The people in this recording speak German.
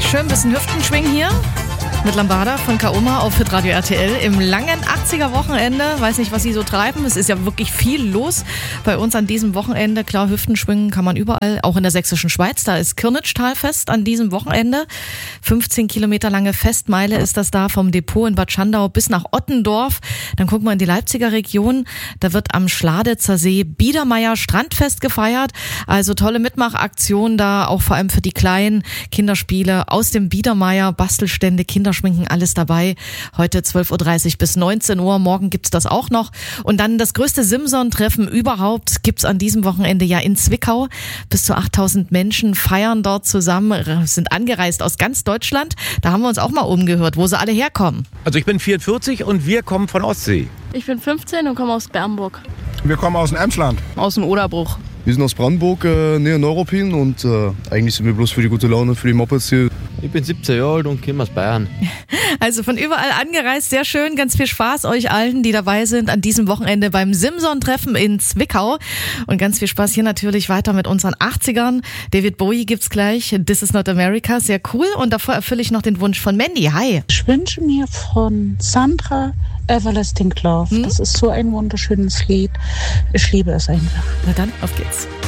schön ein bisschen Hüften schwingen hier mit Lambada von Kaoma auf Hitradio RTL im langen 80er-Wochenende. Weiß nicht, was Sie so treiben. Es ist ja wirklich viel los bei uns an diesem Wochenende. Klar, Hüften schwingen kann man überall, auch in der sächsischen Schweiz. Da ist Kirnitschtalfest an diesem Wochenende. 15 Kilometer lange Festmeile ist das da vom Depot in Bad Schandau bis nach Ottendorf. Dann gucken wir in die Leipziger Region. Da wird am Schladitzer See Biedermeier Strandfest gefeiert. Also tolle Mitmachaktionen da, auch vor allem für die Kleinen. Kinderspiele aus dem Biedermeier, Bastelstände, Kinderschminken, alles dabei. Heute 12.30 Uhr bis 19 Uhr. Morgen gibt's das auch noch. Und dann das größte Simson-Treffen überhaupt gibt's an diesem Wochenende ja in Zwickau. Bis zu 8000 Menschen feiern dort zusammen, sind angereist aus ganz Deutschland. Da haben wir uns auch mal umgehört, wo sie alle herkommen. Also ich bin 44 und wir kommen von Ostsee. Ich bin 15 und komme aus Bernburg. Wir kommen aus dem Emsland. Aus dem Oderbruch. Wir sind aus Brandenburg, näher Neuruppin und eigentlich sind wir bloß für die gute Laune, für die Mopeds hier. Ich bin 17 Jahre alt und komme aus Bayern. Also von überall angereist, sehr schön, ganz viel Spaß euch allen, die dabei sind an diesem Wochenende beim Simson-Treffen in Zwickau. Und ganz viel Spaß hier natürlich weiter mit unseren 80ern. David Bowie gibt's gleich, This is not America, sehr cool. Und davor erfülle ich noch den Wunsch von Mandy, hi. Ich wünsche mir von Sandra Everlasting Love. Das ist so ein wunderschönes Lied. Ich liebe es einfach. Na dann, auf geht's.